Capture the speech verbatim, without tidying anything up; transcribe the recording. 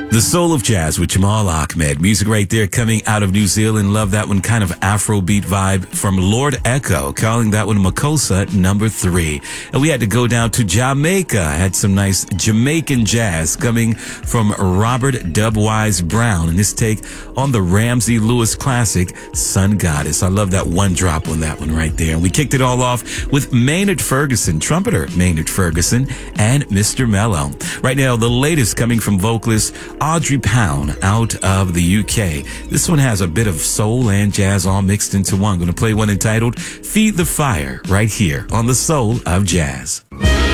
The Soul of Jazz with Jamal Ahmed. Music right there coming out of New Zealand. Love that one. Kind of Afrobeat vibe from Lord Echo, calling that one Makossa number three. And we had to go down to Jamaica. Had some nice Jamaican jazz coming from Robert Dubwise Brown. And this take on the Ramsey Lewis classic, Sun Goddess. I love that one drop on that one right there. And we kicked it all off with Maynard Ferguson, trumpeter Maynard Ferguson, and Mister Mello. Right now, the latest coming from vocalist Audrey Pound out of the U K. This one has a bit of soul and jazz all mixed into one. I'm going to play one entitled Feed the Fire right here on The Soul of Jazz.